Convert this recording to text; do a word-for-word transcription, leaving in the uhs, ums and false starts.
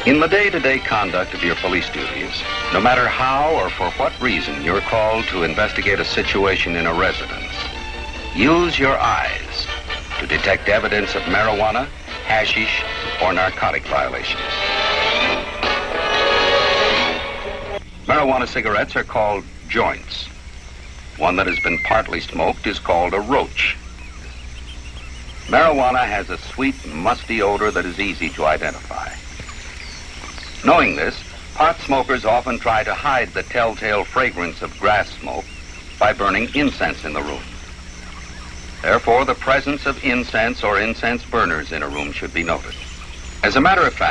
In the day-to-day conduct of your police duties, no matter how or for what reason you're called to investigate a situation in a residence, use your eyes to detect evidence of marijuana, hashish, or narcotic violations. Marijuana cigarettes are called joints. One that has been partly smoked is called a roach. Marijuana has a sweet, musty odor that is easy to identify. Knowing this, pot smokers often try to hide the telltale fragrance of grass smoke by burning incense in the room. Therefore, the presence of incense or incense burners in a room should be noted. As a matter of fact,